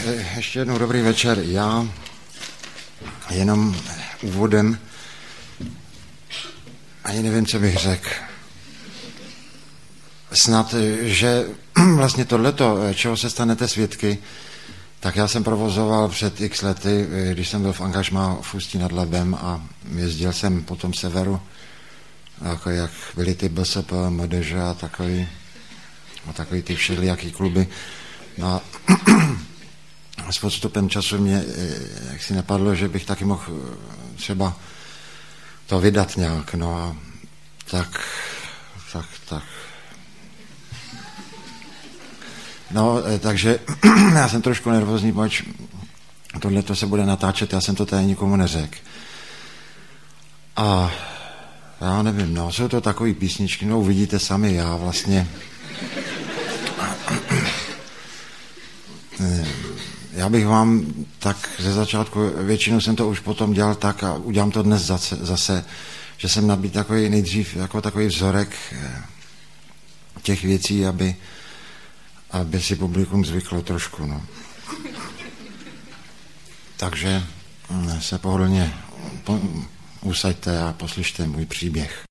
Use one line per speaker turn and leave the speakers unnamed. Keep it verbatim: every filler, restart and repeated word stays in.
ještě jednou dobrý večer. Já jenom úvodem ani nevím, co bych řekl. Snad, že vlastně tohleto, čeho se stanete svědky, tak já jsem provozoval před x lety, když jsem byl v angažmá v Ústí nad Labem a jezdil jsem po tom severu, jako jak byly ty B S P, M D Ž a takový, a takový ty všelijaký kluby. No a s podstupem času mě jak si napadlo, že bych taky mohl třeba to vydat nějak, no a tak, tak, tak. No, takže já jsem trošku nervózní, poč tohle to se bude natáčet, já jsem to tady nikomu neřekl. A já nevím, no, jsou to takové písničky, no uvidíte sami, já vlastně já bych vám tak ze začátku, většinou jsem to už potom dělal tak a udělám to dnes zase, zase že jsem nabít takový nejdřív, jako takový vzorek těch věcí, aby, aby si publikum zvyklo trošku, no. Takže se pohodlně usaďte a poslyšte můj příběh.